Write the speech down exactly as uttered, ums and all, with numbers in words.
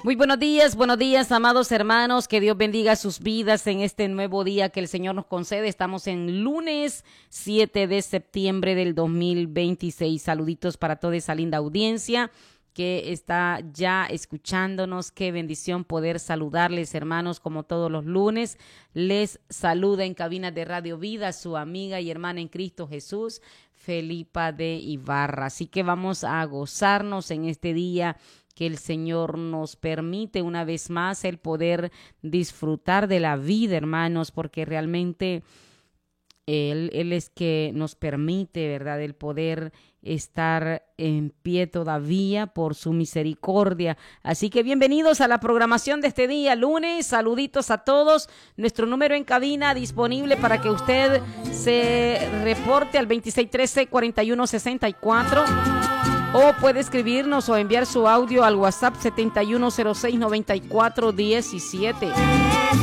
Muy buenos días, buenos días, amados hermanos. Que Dios bendiga sus vidas en este nuevo día que el Señor nos concede. Estamos en lunes siete de septiembre del dos mil veintiséis. Saluditos para toda esa linda audiencia que está ya escuchándonos. Qué bendición poder saludarles, hermanos, como todos los lunes. Les saluda en cabina de Radio Vida su amiga y hermana en Cristo Jesús, Felipa de Ibarra. Así que vamos a gozarnos en este día que el Señor nos permite una vez más el poder disfrutar de la vida, hermanos, porque realmente Él, Él es que nos permite, ¿verdad?, el poder estar en pie todavía por su misericordia. Así que bienvenidos a la programación de este día, lunes. Saluditos a todos. Nuestro número en cabina disponible para que usted se reporte al veintiséis trece, cuarenta y uno sesenta y cuatro. O puede escribirnos o enviar su audio al WhatsApp setenta y uno cero seis, noventa y cuatro diecisiete.